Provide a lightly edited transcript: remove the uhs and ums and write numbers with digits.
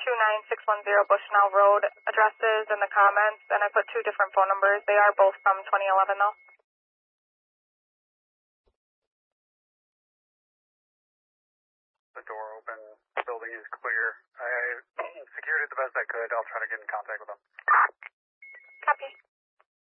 29610 Bushnell Road addresses in the comments, and I put 2 different phone numbers. They are both from 2011, though. The door open, the building is clear. I secured it the best I could. I'll try to get in contact with them. Copy.